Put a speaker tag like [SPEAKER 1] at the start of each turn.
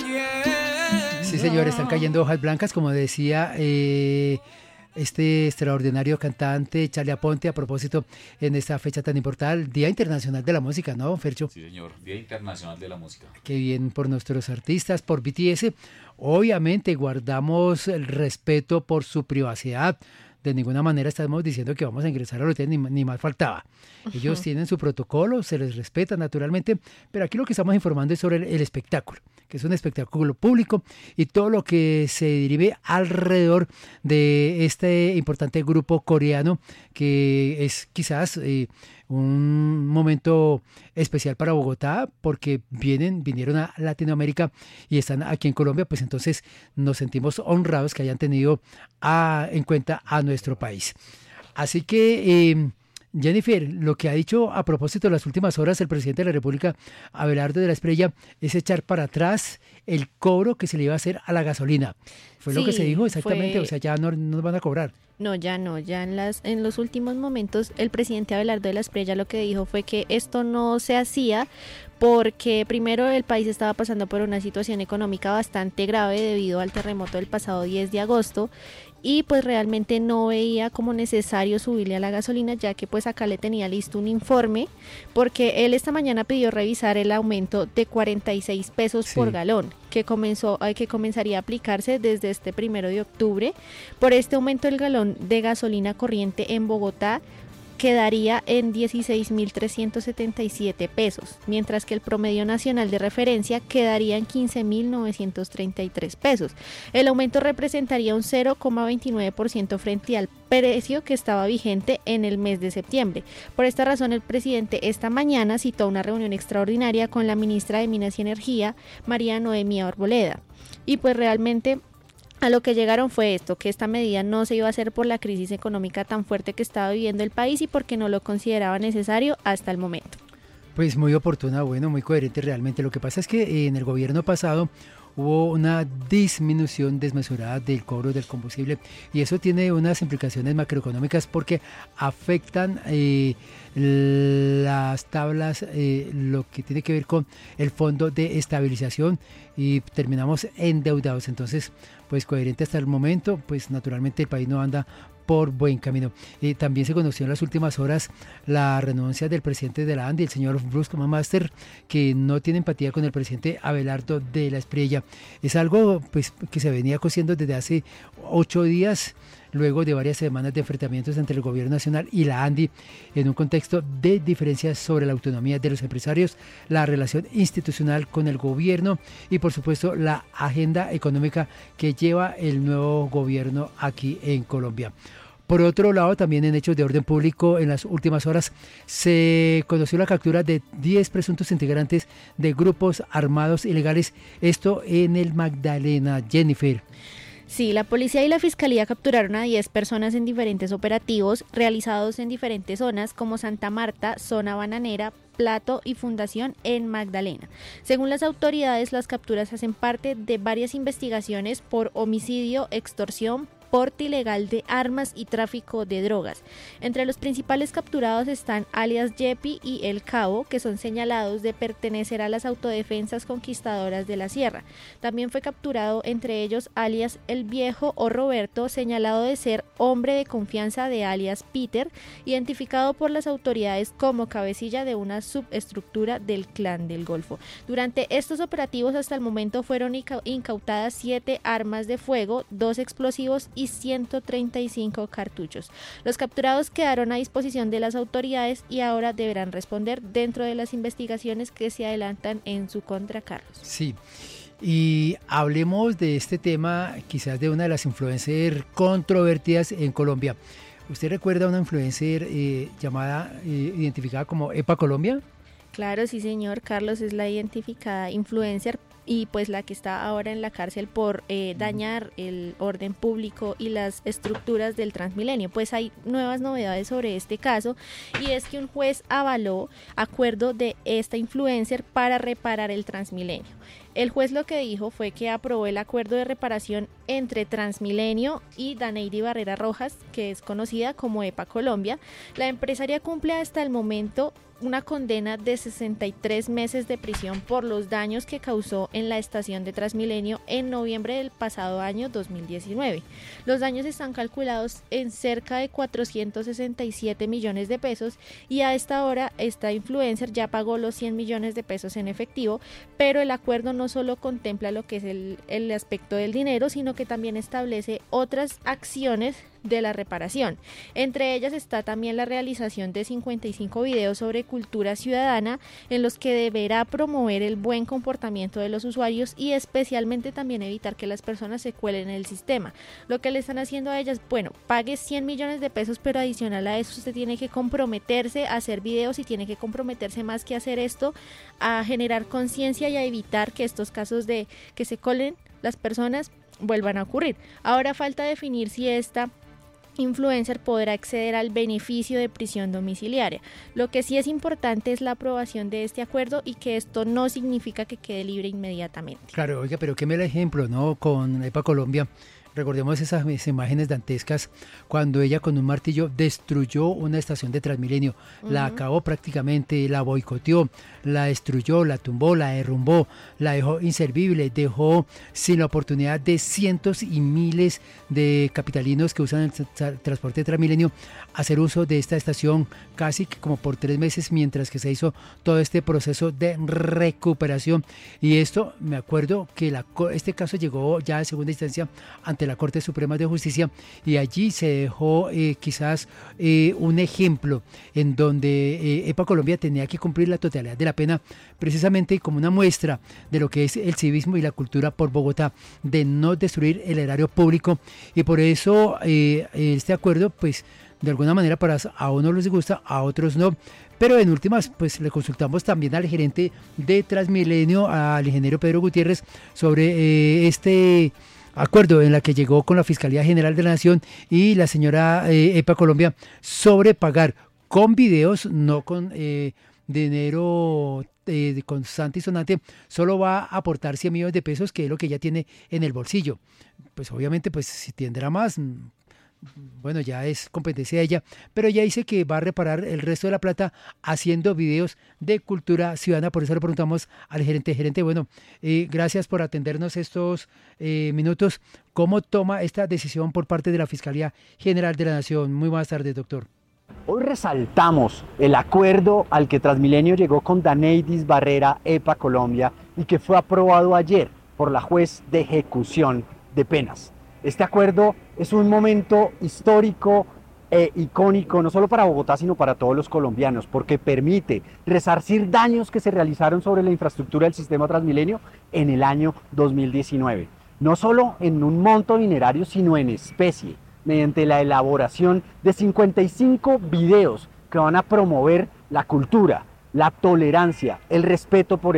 [SPEAKER 1] Sí, señor, están cayendo hojas blancas, como decía este extraordinario cantante Charlie Aponte, a propósito en esta fecha tan importante, Día Internacional de la Música, ¿no, Fercho?
[SPEAKER 2] Sí, señor, Día Internacional de la Música.
[SPEAKER 1] Qué bien por nuestros artistas, por BTS. Obviamente guardamos el respeto por su privacidad. De ninguna manera estamos diciendo que vamos a ingresar al hotel, ni más faltaba. Ellos tienen su protocolo, se les respeta naturalmente, pero aquí lo que estamos informando es sobre el espectáculo, que es un espectáculo público y todo lo que se derive alrededor de este importante grupo coreano que es quizás un momento especial para Bogotá porque vinieron a Latinoamérica y están aquí en Colombia, pues entonces nos sentimos honrados que hayan tenido en cuenta a nuestro país. Así que Jennifer, lo que ha dicho a propósito de las últimas horas el presidente de la República, Abelardo de la Espriella, es echar para atrás el cobro que se le iba a hacer a la gasolina. Fue lo que se dijo exactamente, o sea, ya no nos van a cobrar.
[SPEAKER 3] No, ya en los últimos momentos el presidente Abelardo de la Espriella lo que dijo fue que esto no se hacía porque primero el país estaba pasando por una situación económica bastante grave debido al terremoto del pasado 10 de agosto y pues realmente no veía como necesario subirle a la gasolina, ya que pues acá le tenía listo un informe, porque él esta mañana pidió revisar el aumento de 46 pesos por galón, que comenzaría a aplicarse desde este 1 de octubre. Por este aumento el galón de gasolina corriente en Bogotá quedaría en 16.377 pesos, mientras que el promedio nacional de referencia quedaría en 15.933 pesos. El aumento representaría un 0,29% frente al precio que estaba vigente en el mes de septiembre. Por esta razón, el presidente esta mañana citó una reunión extraordinaria con la ministra de Minas y Energía, María Noemia Arboleda. Y pues realmente a lo que llegaron fue esto, que esta medida no se iba a hacer por la crisis económica tan fuerte que estaba viviendo el país y porque no lo consideraba necesario hasta el momento.
[SPEAKER 1] Pues muy oportuna, bueno, muy coherente realmente. Lo que pasa es que en el gobierno pasado hubo una disminución desmesurada del cobro del combustible y eso tiene unas implicaciones macroeconómicas porque afectan las tablas, lo que tiene que ver con el fondo de estabilización y terminamos endeudados. Entonces, pues coherente hasta el momento, pues naturalmente el país no anda por buen camino. También se conoció en las últimas horas la renuncia del presidente de la ANDI, el señor Bruce Master, que no tiene empatía con el presidente Abelardo de la Espriella. Es algo pues que se venía cociendo desde hace 8 días, luego de varias semanas de enfrentamientos entre el gobierno nacional y la ANDI, en un contexto de diferencias sobre la autonomía de los empresarios, la relación institucional con el gobierno y por supuesto la agenda económica que lleva el nuevo gobierno aquí en Colombia. Por otro lado, también en hechos de orden público, en las últimas horas se conoció la captura de 10 presuntos integrantes de grupos armados ilegales, esto en el Magdalena. Jennifer.
[SPEAKER 3] Sí, la policía y la fiscalía capturaron a 10 personas en diferentes operativos realizados en diferentes zonas como Santa Marta, Zona Bananera, Plato y Fundación en Magdalena. Según las autoridades, las capturas hacen parte de varias investigaciones por homicidio, extorsión, porte ilegal de armas y tráfico de drogas. Entre los principales capturados están alias Yepi y El Cabo, que son señalados de pertenecer a las autodefensas conquistadoras de la sierra. También fue capturado entre ellos alias El Viejo o Roberto, señalado de ser hombre de confianza de alias Peter, identificado por las autoridades como cabecilla de una subestructura del Clan del Golfo. Durante estos operativos hasta el momento fueron incautadas 7 armas de fuego, 2 explosivos y 135 cartuchos. Los capturados quedaron a disposición de las autoridades y ahora deberán responder dentro de las investigaciones que se adelantan en su contra, Carlos.
[SPEAKER 1] Sí, y hablemos de este tema, quizás de una de las influencers controvertidas en Colombia. ¿Usted recuerda una influencer identificada como EPA Colombia?
[SPEAKER 3] Claro, sí señor, Carlos, es la identificada influencer y pues la que está ahora en la cárcel por dañar el orden público y las estructuras del Transmilenio. Pues hay nuevas novedades sobre este caso y es que un juez avaló acuerdo de esta influencer para reparar el Transmilenio. El juez lo que dijo fue que aprobó el acuerdo de reparación entre Transmilenio y Daneidy Barrera Rojas, que es conocida como EPA Colombia. La empresaria cumple hasta el momento una condena de 63 meses de prisión por los daños que causó en la estación de Transmilenio en noviembre del pasado año 2019. Los daños están calculados en cerca de 467 millones de pesos y a esta hora esta influencer ya pagó los 100 millones de pesos en efectivo, pero el acuerdo no solo contempla lo que es el aspecto del dinero, sino que también establece otras acciones de la reparación. Entre ellas está también la realización de 55 videos sobre cultura ciudadana en los que deberá promover el buen comportamiento de los usuarios y especialmente también evitar que las personas se cuelen en el sistema. Lo que le están haciendo a ellas, bueno, pague 100 millones de pesos, pero adicional a eso usted tiene que comprometerse a hacer videos y tiene que comprometerse más que hacer esto, a generar conciencia y a evitar que estos casos de que se colen las personas vuelvan a ocurrir. Ahora falta definir si esta influencer podrá acceder al beneficio de prisión domiciliaria. Lo que sí es importante es la aprobación de este acuerdo y que esto no significa que quede libre inmediatamente.
[SPEAKER 1] Claro, oiga, pero qué me el ejemplo, ¿no? Con EPA Colombia. Recordemos esas imágenes dantescas cuando ella con un martillo destruyó una estación de Transmilenio, la acabó prácticamente, la boicoteó, la destruyó, la tumbó, la derrumbó, la dejó inservible, dejó sin la oportunidad de cientos y miles de capitalinos que usan el transporte de Transmilenio hacer uso de esta estación casi que como por 3 meses mientras que se hizo todo este proceso de recuperación. Y esto, me acuerdo que este caso llegó ya en segunda instancia ante la Corte Suprema de Justicia y allí se dejó quizás un ejemplo en donde EPA Colombia tenía que cumplir la totalidad de la pena precisamente como una muestra de lo que es el civismo y la cultura por Bogotá, de no destruir el erario público, y por eso este acuerdo pues de alguna manera para a unos les gusta, a otros no. Pero en últimas, pues le consultamos también al gerente de Transmilenio, al ingeniero Pedro Gutiérrez, sobre este acuerdo en la que llegó con la Fiscalía General de la Nación y la señora EPA Colombia sobre pagar con videos, no con dinero constante y sonante. Solo va a aportar 100 millones de pesos, que es lo que ella tiene en el bolsillo. Pues obviamente, pues si tendrá más, bueno, ya es competencia de ella, pero ella dice que va a reparar el resto de la plata haciendo videos de cultura ciudadana. Por eso le preguntamos al gerente. Bueno, gracias por atendernos estos minutos. ¿Cómo toma esta decisión por parte de la Fiscalía General de la Nación? Muy buenas tardes, doctor.
[SPEAKER 4] Hoy resaltamos el acuerdo al que Transmilenio llegó con Daneidy Barrera EPA Colombia y que fue aprobado ayer por la juez de ejecución de penas. Este acuerdo es un momento histórico e icónico, no solo para Bogotá, sino para todos los colombianos, porque permite resarcir daños que se realizaron sobre la infraestructura del sistema Transmilenio en el año 2019. No solo en un monto dinerario, sino en especie, mediante la elaboración de 55 videos que van a promover la cultura, la tolerancia, el respeto por